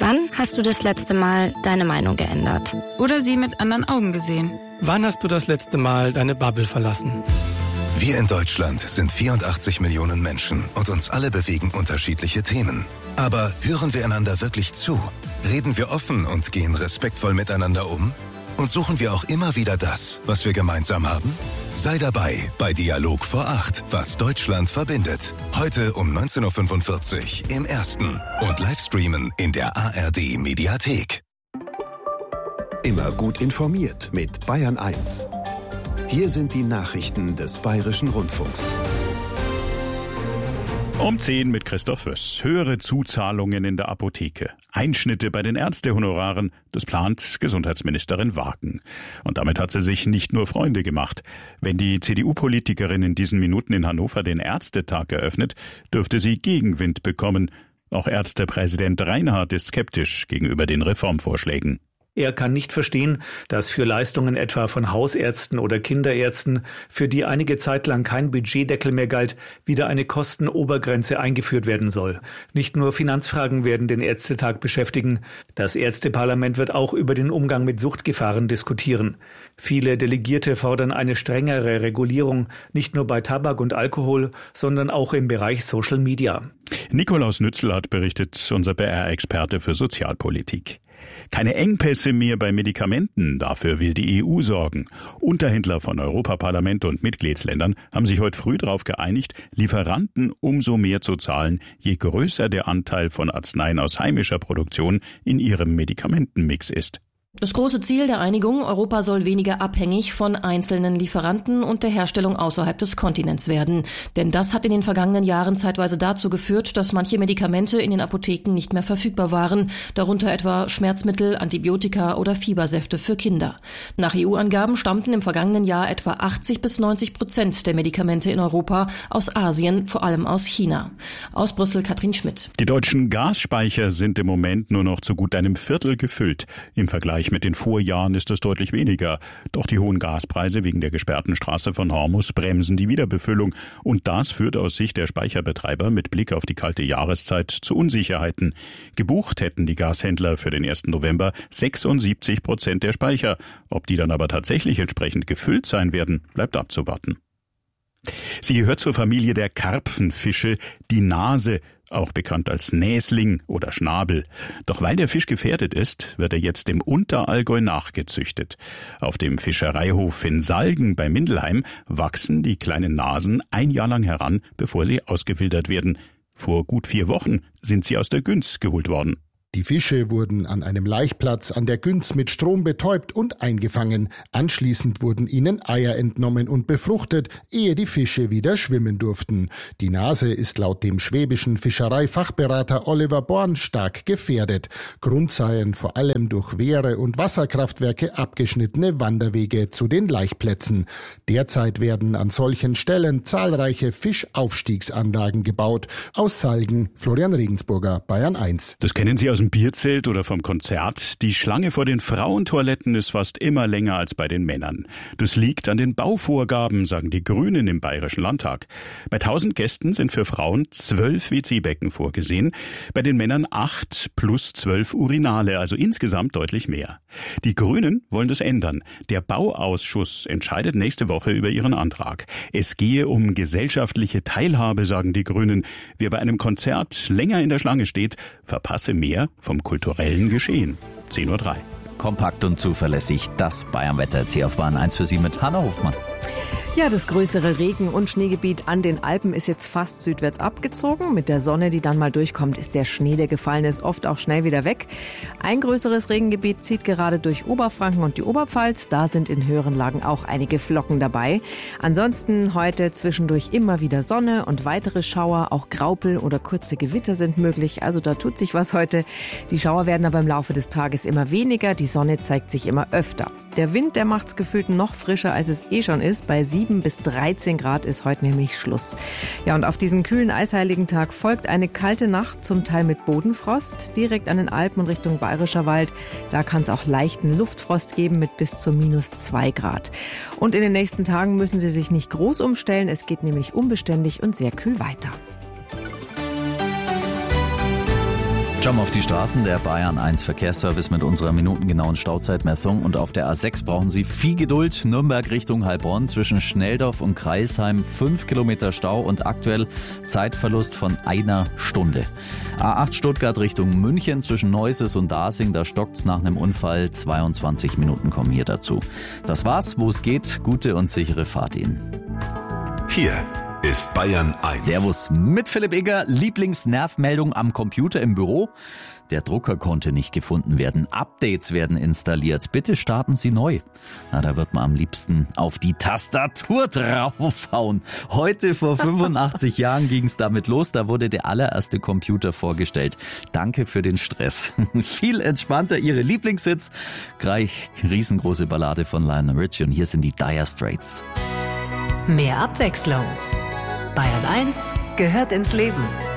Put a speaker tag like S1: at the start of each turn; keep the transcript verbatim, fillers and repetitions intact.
S1: Wann hast du das letzte Mal deine Meinung geändert?
S2: Oder sie mit anderen Augen gesehen?
S3: Wann hast du das letzte Mal deine Bubble verlassen?
S4: Wir in Deutschland sind vierundachtzig Millionen Menschen und uns alle bewegen unterschiedliche Themen. Aber hören wir einander wirklich zu? Reden wir offen und gehen respektvoll miteinander um? Und suchen wir auch immer wieder das, was wir gemeinsam haben? Sei dabei bei Dialog vor acht, was Deutschland verbindet. Heute um neunzehn Uhr fünfundvierzig im Ersten und Livestreamen in der A R D Mediathek.
S5: Immer gut informiert mit Bayern eins. Hier sind die Nachrichten des Bayerischen Rundfunks.
S6: Um zehn mit Christoph Föss. Höhere Zuzahlungen in der Apotheke. Einschnitte bei den Ärztehonoraren. Das plant Gesundheitsministerin Wagen. Und damit hat sie sich nicht nur Freunde gemacht. Wenn die C D U-Politikerin in diesen Minuten in Hannover den Ärztetag eröffnet, dürfte sie Gegenwind bekommen. Auch Ärztepräsident Reinhardt ist skeptisch gegenüber den Reformvorschlägen.
S7: Er kann nicht verstehen, dass für Leistungen etwa von Hausärzten oder Kinderärzten, für die einige Zeit lang kein Budgetdeckel mehr galt, wieder eine Kostenobergrenze eingeführt werden soll. Nicht nur Finanzfragen werden den Ärztetag beschäftigen. Das Ärzteparlament wird auch über den Umgang mit Suchtgefahren diskutieren. Viele Delegierte fordern eine strengere Regulierung, nicht nur bei Tabak und Alkohol, sondern auch im Bereich Social Media.
S6: Nikolaus Nützel hat berichtet, unser B R-Experte für Sozialpolitik. Keine Engpässe mehr bei Medikamenten, dafür will die E U sorgen. Unterhändler von Europaparlament und Mitgliedsländern haben sich heute früh darauf geeinigt, Lieferanten umso mehr zu zahlen, je größer der Anteil von Arzneien aus heimischer Produktion in ihrem Medikamentenmix ist.
S8: Das große Ziel der Einigung, Europa soll weniger abhängig von einzelnen Lieferanten und der Herstellung außerhalb des Kontinents werden. Denn das hat in den vergangenen Jahren zeitweise dazu geführt, dass manche Medikamente in den Apotheken nicht mehr verfügbar waren, darunter etwa Schmerzmittel, Antibiotika oder Fiebersäfte für Kinder. Nach E U-Angaben stammten im vergangenen Jahr etwa achtzig bis neunzig Prozent der Medikamente in Europa aus Asien, vor allem aus China. Aus Brüssel Katrin Schmidt.
S6: Die deutschen Gasspeicher sind im Moment nur noch zu gut einem Viertel gefüllt. Im Vergleich mit den Vorjahren ist es deutlich weniger. Doch die hohen Gaspreise wegen der gesperrten Straße von Hormuz bremsen die Wiederbefüllung. Und das führt aus Sicht der Speicherbetreiber mit Blick auf die kalte Jahreszeit zu Unsicherheiten. Gebucht hätten die Gashändler für den ersten November sechsundsiebzig Prozent der Speicher. Ob die dann aber tatsächlich entsprechend gefüllt sein werden, bleibt abzuwarten. Sie gehört zur Familie der Karpfenfische, die Nase, auch bekannt als Näsling oder Schnabel. Doch weil der Fisch gefährdet ist, wird er jetzt im Unterallgäu nachgezüchtet. Auf dem Fischereihof in Salgen bei Mindelheim wachsen die kleinen Nasen ein Jahr lang heran, bevor sie ausgewildert werden. Vor gut vier Wochen sind sie aus der Günz geholt worden.
S9: Die Fische wurden an einem Laichplatz an der Günz mit Strom betäubt und eingefangen. Anschließend wurden ihnen Eier entnommen und befruchtet, ehe die Fische wieder schwimmen durften. Die Nase ist laut dem schwäbischen Fischereifachberater Oliver Born stark gefährdet. Grund seien vor allem durch Wehre und Wasserkraftwerke abgeschnittene Wanderwege zu den Laichplätzen. Derzeit werden an solchen Stellen zahlreiche Fischaufstiegsanlagen gebaut. Aus Salgen, Florian Regensburger, Bayern eins.
S6: Das kennen Sie aus dem Bierzelt oder vom Konzert. Die Schlange vor den Frauentoiletten ist fast immer länger als bei den Männern. Das liegt an den Bauvorgaben, sagen die Grünen im Bayerischen Landtag. Bei tausend Gästen sind für Frauen zwölf W C-Becken vorgesehen, bei den Männern acht plus zwölf Urinale, also insgesamt deutlich mehr. Die Grünen wollen das ändern. Der Bauausschuss entscheidet nächste Woche über ihren Antrag. Es gehe um gesellschaftliche Teilhabe, sagen die Grünen. Wer bei einem Konzert länger in der Schlange steht, verpasse mehr vom kulturellen Geschehen. zehn Uhr drei.
S10: Kompakt und zuverlässig, das Bayernwetter jetzt hier auf Bahn eins für Sie mit Hanna Hofmann.
S11: Ja, das größere Regen- und Schneegebiet an den Alpen ist jetzt fast südwärts abgezogen. Mit der Sonne, die dann mal durchkommt, ist der Schnee, der gefallen ist, oft auch schnell wieder weg. Ein größeres Regengebiet zieht gerade durch Oberfranken und die Oberpfalz. Da sind in höheren Lagen auch einige Flocken dabei. Ansonsten heute zwischendurch immer wieder Sonne und weitere Schauer. Auch Graupel oder kurze Gewitter sind möglich. Also da tut sich was heute. Die Schauer werden aber im Laufe des Tages immer weniger. Die Sonne zeigt sich immer öfter. Der Wind, der macht's gefühlt noch frischer, als es eh schon ist. Bei sieben bis dreizehn Grad ist heute nämlich Schluss. Ja, und auf diesen kühlen Eisheiligen Tag folgt eine kalte Nacht, zum Teil mit Bodenfrost, direkt an den Alpen und Richtung Bayerischer Wald. Da kann es auch leichten Luftfrost geben mit bis zu minus zwei Grad. Und in den nächsten Tagen müssen Sie sich nicht groß umstellen. Es geht nämlich unbeständig und sehr kühl weiter.
S10: Schauen wir auf die Straßen. Der Bayern eins Verkehrsservice mit unserer minutengenauen Stauzeitmessung. Und auf der A sechs brauchen Sie viel Geduld. Nürnberg Richtung Heilbronn zwischen Schnelldorf und Kreisheim fünf Kilometer Stau und aktuell Zeitverlust von einer Stunde. A acht Stuttgart Richtung München zwischen Neuses und Dasing. Da stockt's nach einem Unfall. zweiundzwanzig Minuten kommen hier dazu. Das war's, wo es geht. Gute und sichere Fahrt Ihnen.
S5: Hier ist Bayern eins.
S10: Servus mit Philipp Egger. Lieblingsnervmeldung am Computer im Büro. Der Drucker konnte nicht gefunden werden. Updates werden installiert. Bitte starten Sie neu. Na, da wird man am liebsten auf die Tastatur draufhauen. Heute vor fünfundachtzig Jahren ging es damit los. Da wurde der allererste Computer vorgestellt. Danke für den Stress. Viel entspannter Ihre Lieblingshits. Gleich riesengroße Ballade von Lionel Richie. Und hier sind die Dire Straits.
S12: Mehr Abwechslung. Bayern eins gehört ins Leben.